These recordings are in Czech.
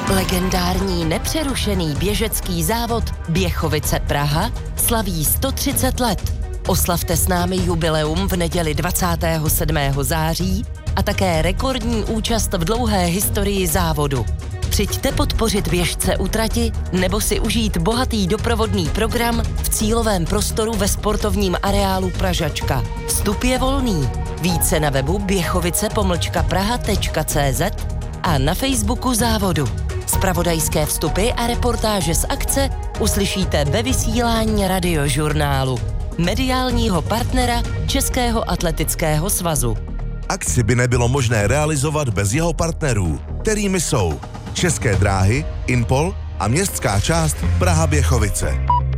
Legendární nepřerušený běžecký závod Běchovice Praha slaví 130 let. Oslavte s námi jubileum v neděli 27. září a také rekordní účast v dlouhé historii závodu. Přijďte podpořit běžce u trati nebo si užít bohatý doprovodný program v cílovém prostoru ve sportovním areálu Pražačka. Vstup je volný. Více na webu běchovice-praha.cz a na Facebooku závodu. Zpravodajské vstupy a reportáže z akce uslyšíte ve vysílání Radiožurnálu, mediálního partnera Českého atletického svazu. Akci by nebylo možné realizovat bez jeho partnerů, kterými jsou České dráhy, Inpol a městská část Praha-Běchovice.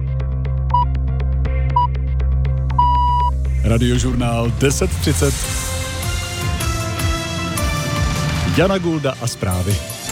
Radiožurnál 10:30. Jana Gulda a zprávy.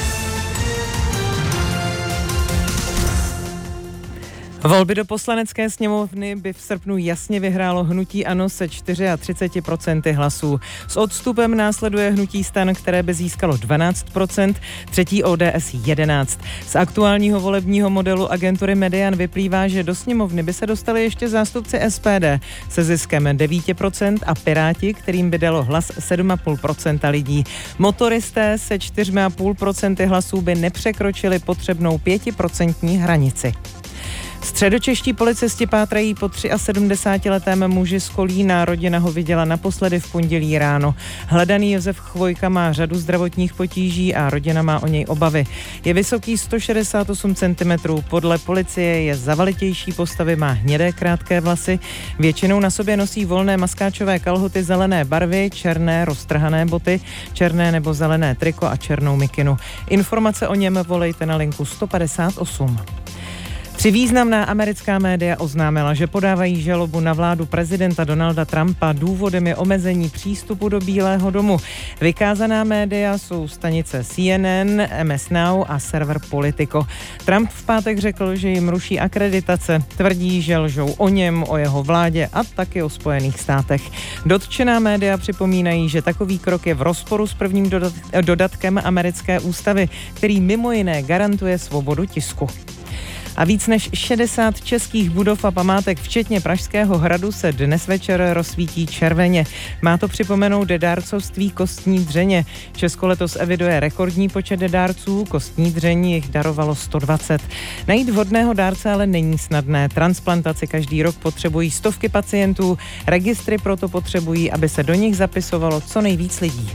Volby do Poslanecké sněmovny by v srpnu jasně vyhrálo hnutí ANO se 34% hlasů. S odstupem následuje hnutí STAN, které by získalo 12%, třetí ODS 11%. Z aktuálního volebního modelu agentury Median vyplývá, že do sněmovny by se dostali ještě zástupci SPD se ziskem 9% a Piráti, kterým by dalo hlas 7,5% lidí. Motoristé se 4,5% hlasů by nepřekročili potřebnou 5% hranici. Středočeští policisti pátrají po 73letém muži z Kolína. Rodina ho viděla naposledy v pondělí ráno. Hledaný Josef Chvojka má řadu zdravotních potíží a rodina má o něj obavy. Je vysoký 168 cm. Podle policie je zavalitější postavy, má hnědé krátké vlasy. Většinou na sobě nosí volné maskáčové kalhoty zelené barvy, černé roztrhané boty, černé nebo zelené triko a černou mikinu. Informace o něm volejte na linku 158. 3 významná americká média oznámila, že podávají žalobu na vládu prezidenta Donalda Trumpa. Důvodem je omezení přístupu do Bílého domu. Vykázaná média jsou stanice CNN, MS Now a server Politico. Trump v pátek řekl, že jim ruší akreditace. Tvrdí, že lžou o něm, o jeho vládě a taky o Spojených státech. Dotčená média připomínají, že takový krok je v rozporu s prvním dodatkem americké ústavy, který mimo jiné garantuje svobodu tisku. A víc než 60 českých budov a památek, včetně Pražského hradu, se dnes večer rozsvítí červeně. Má to připomenout dárcovství kostní dřeně. Česko letos eviduje rekordní počet dárců, kostní dření jich darovalo 120. Najít vhodného dárce ale není snadné. Transplantaci každý rok potřebují stovky pacientů, registry proto potřebují, aby se do nich zapisovalo co nejvíc lidí.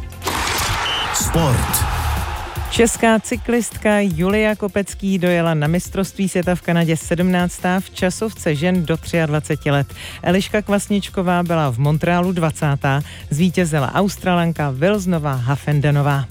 Sport. Česká cyklistka Julia Kopecký dojela na mistrovství světa v Kanadě 17. v časovce žen do 23 let. Eliška Kvasničková byla v Montrealu 20. Zvítězila Australanka Wilsonová Hafendenová.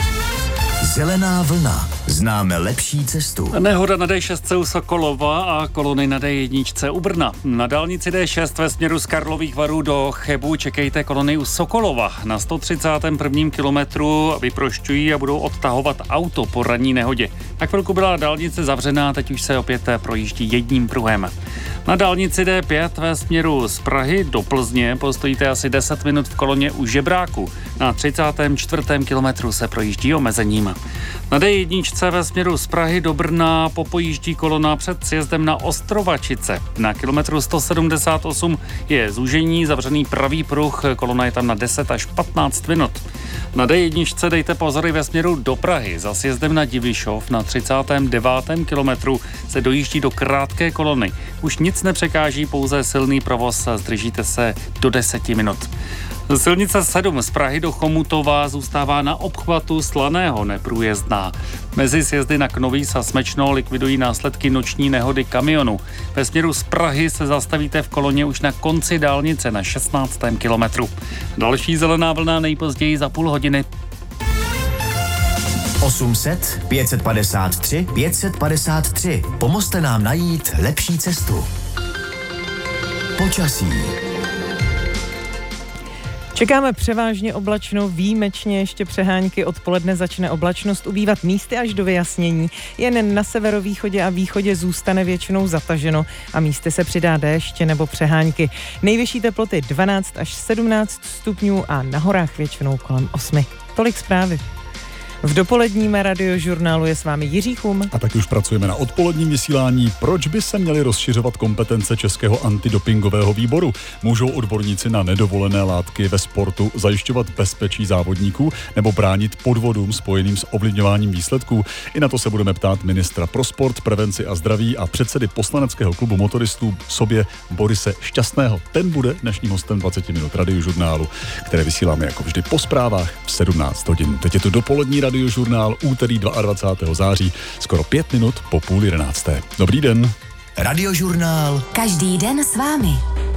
Zelená vlna. Známe lepší cestu. Nehoda na D6 u Sokolova a kolony na D1 u Brna. Na dálnici D6 ve směru z Karlových Varů do Chebu čekejte kolony u Sokolova. Na 131. kilometru vyprošťují a budou odtahovat auto po ranní nehodě. Na chvilku byla dálnice zavřená, teď už se opět projíždí jedním pruhem. Na dálnici D5 ve směru z Prahy do Plzně postojíte asi 10 minut v koloně u Žebráku. Na 34. kilometru se projíždí omezením. Na D1 ve směru z Prahy do Brna popojíždí kolona před sjezdem na Ostrovačice. Na kilometru 178 je zúžení, zavřený pravý pruh, kolona je tam na 10 až 15 minut. Na D1 dejte pozory ve směru do Prahy. Za sjezdem na Divišov na 39. kilometru se dojíždí do krátké kolony. Už nic nepřekáží, pouze silný provoz, zdržíte se do 10 minut. Silnice 7 z Prahy do Chomutova zůstává na obchvatu Slaného neprůjezdná. Mezi sjezdy na Knovíz a Smečno likvidují následky noční nehody kamionu. Ve směru z Prahy se zastavíte v koloně už na konci dálnice na 16. kilometru. Další zelená vlna nejpozději za půl hodiny. 800 553 553. Pomozte nám najít lepší cestu. Počasí. Čekáme převážně oblačno, výjimečně ještě přehánky, odpoledne začne oblačnost ubývat místy až do vyjasnění. Jen na severovýchodě a východě zůstane většinou zataženo a místy se přidá déšť nebo přehánky. Nejvyšší teploty 12 až 17 stupňů a na horách většinou kolem 8. Tolik zprávy. V dopoledním radiožurnálu je s vámi Jiří Chum. A tak už pracujeme na odpoledním vysílání. Proč by se měly rozšiřovat kompetence Českého antidopingového výboru? Můžou odborníci na nedovolené látky ve sportu zajišťovat bezpečí závodníků nebo bránit podvodům spojeným s ovlivňováním výsledků? I na to se budeme ptát ministra pro sport, prevenci a zdraví a předsedy poslaneckého klubu motoristů sobě Borise Šťastného. Ten bude dnešním hostem 20 minut radiožurnálu, které vysíláme jako vždy po zprávách v 17 hodin. Teď je to dopolední radiožurnál, úterý 22. září, skoro 5 minut po 10:30. Dobrý den. Radiožurnál. Každý den s vámi.